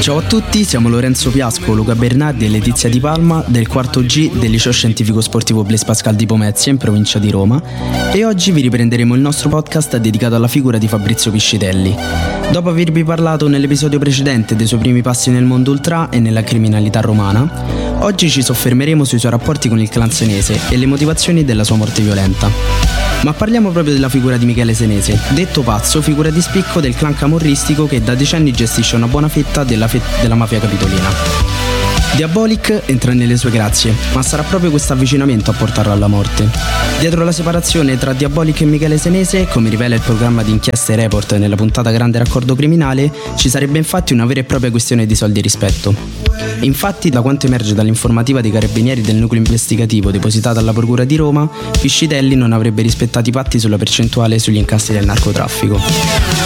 Ciao a tutti, siamo Lorenzo Piasco, Luca Bernardi e Letizia Di Palma del quarto G del Liceo Scientifico Sportivo Blaise Pascal di Pomezia in provincia di Roma e oggi vi riprenderemo il nostro podcast dedicato alla figura di Fabrizio Piscitelli. Dopo avervi parlato nell'episodio precedente dei suoi primi passi nel mondo ultra e nella criminalità romana, oggi ci soffermeremo sui suoi rapporti con il clan Senese e le motivazioni della sua morte violenta. Ma parliamo proprio della figura di Michele Senese, detto Pazzo, figura di spicco del clan camorristico che da decenni gestisce una buona fetta della mafia capitolina. Diabolic entra nelle sue grazie, ma sarà proprio questo avvicinamento a portarlo alla morte. Dietro la separazione tra Diabolic e Michele Senese, come rivela il programma di inchieste Report nella puntata Grande Raccordo Criminale, ci sarebbe infatti una vera e propria questione di soldi e rispetto. Infatti, da quanto emerge dall'informativa dei carabinieri del nucleo investigativo depositata alla Procura di Roma, Piscitelli non avrebbe rispettato i patti sulla percentuale sugli incassi del narcotraffico.